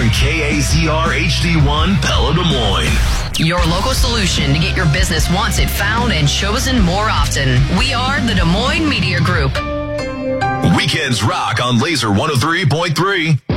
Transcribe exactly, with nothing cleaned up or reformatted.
on K A Z R H D one Pella Des Moines. Your local solution to get your business wanted, found, and chosen more often. We are the Des Moines Media Group. Weekends rock on Laser one oh three point three.